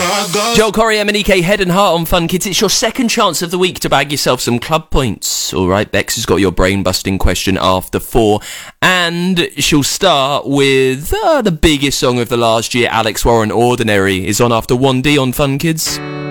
Joel Corey, MNEK, Head and Heart on Fun Kids. It's your second chance of the week to bag yourself some club points. All right, Bex has got your brain-busting question after 4. And she'll start with the biggest song of the last year, Alex Warren, Ordinary, is on after 1D on Fun Kids.